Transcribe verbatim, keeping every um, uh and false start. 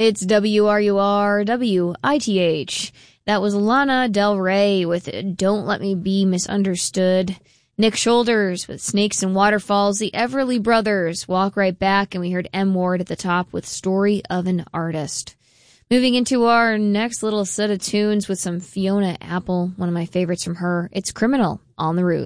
It's W R U R W I T H. That was Lana Del Rey with Don't Let Me Be Misunderstood. Nick Shoulders with Snakes and Waterfalls. The Everly Brothers, Walk Right Back. And we heard M. Ward at the top with Story of an Artist. Moving into our next little set of tunes with some Fiona Apple, one of my favorites from her. It's Criminal on the Roof.